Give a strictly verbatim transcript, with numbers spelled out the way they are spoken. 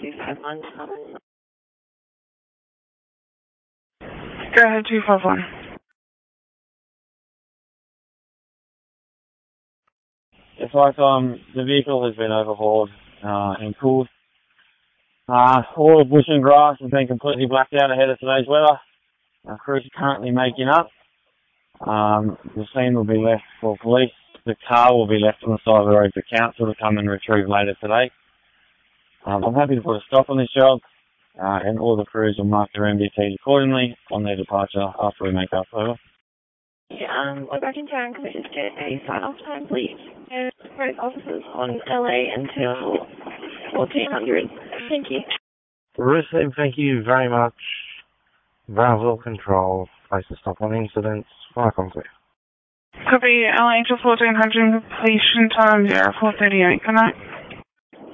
two five one. Go ahead, two five one. It's like um, the vehicle has been overhauled uh, and cooled. Uh, all the bush and grass has been completely blacked out ahead of today's weather. Our crews are currently making up. Um, the scene will be left for police. The car will be left on the side of the road for council to come and retrieve later today. Um, I'm happy to put a stop on this job, uh, and all the crews will mark their M D Ts accordingly on their departure after we make up. Over. Yeah, um, we're back in town. Can we just get a sign-off time, please? And road officers on L A until fourteen hundred. Thank you. Received, thank you very much. Brownsville Control, place to stop on incidents, five on clear. Copy, L A until fourteen hundred, completion time zero four thirty-eight. Good night.